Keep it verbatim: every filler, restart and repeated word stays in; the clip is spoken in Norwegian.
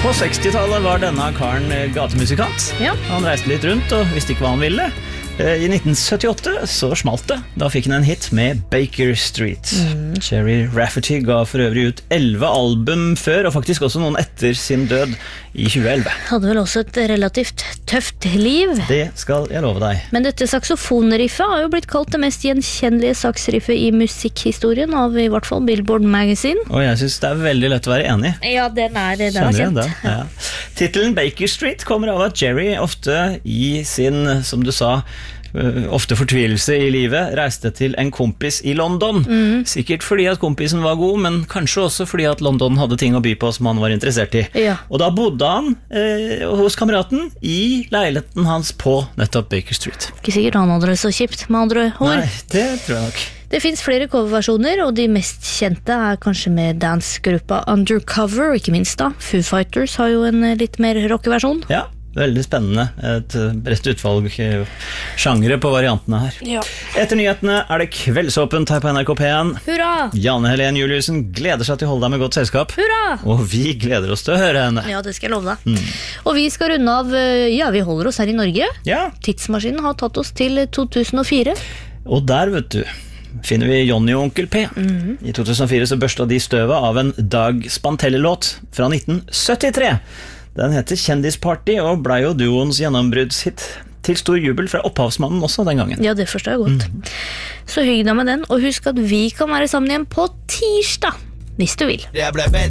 På sekstitallet var denne karen gatemusikant. Ja. Han reiste litt rundt og visste ikke hva han ville. I nitten syttiåtte så smalt det. Da fikk han en hit med Baker Street. Mm. Cherry Rafferty ga for øvrig ut elleve album før, og faktisk også noen etter sin død i tjueelleve. Hadde vel også et relativt tøft liv. Det skal jeg love deg. Men dette saksofonriffet har jo blitt kalt det mest gjenkjennelige saksriffet i musikkhistorien av i hvert fall Billboard Magazine. Og jeg synes det er veldig lett å være enig. Ja, den er, den er Kjenner kjent. den? Ja. Titelen Baker Street kommer av at Jerry ofte i sin, som du sa, ofte fortvilelse i livet, reiste til en kompis i London. Mm. Sikkert fordi at kompisen var god, men kanskje også fordi at London hadde ting å by på som han var interessert i. Ja. Og da bodde han eh, hos kameraten i leiligheten hans på nettopp Baker Street. Ikke sikkert han hadde det så kjipt med andre ord. Nei, det tror jeg nok. Det finnes flere coverversjoner, og de mest kjente er kanskje med dansegruppa Undercover, ikke minst da. Foo Fighters har jo en litt mer rockeversjon. Ja. Veldig spennende. Et bredt utvalg sjangere på variantene her. Ja. Etter nyhetene er det kveldsåpent her på N R K P én. Hurra! Janne Helen Juliussen gleder seg til å holde deg med godt selskap. Hurra! Og vi gleder oss til å høre henne. Ja, det skal jeg love deg. Mm. Og vi skal runde av, ja, vi holder oss her i Norge. Ja. Tidsmaskinen har tatt oss til to tusen og fire. Og der, vet du, finner vi Johnny og Onkel P. Mm. I to tusen og fire så børsta de støvet av en Dag Spantelle-låt fra nitten syttitre. Den heter Kjendisparty og ble jo duoens gjennombruddshit, til stor jubel fra opphavsmannen også den gangen. Ja, det forstår jeg godt. Mm. Så hygg deg med den, og husk at vi kan være sammen igjen på tirsdag, hvis du vil. Jeg ble bedt